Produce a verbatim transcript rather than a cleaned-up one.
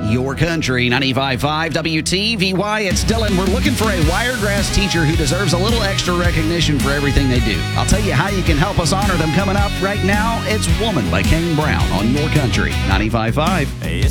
Your Country, ninety-five point five W T V Y. It's Dylan. We're looking for a Wiregrass teacher who deserves a little extra recognition for everything they do. I'll tell you how you can help us honor them coming up right now. It's Woman by Kane Brown on Your Country, ninety-five point five.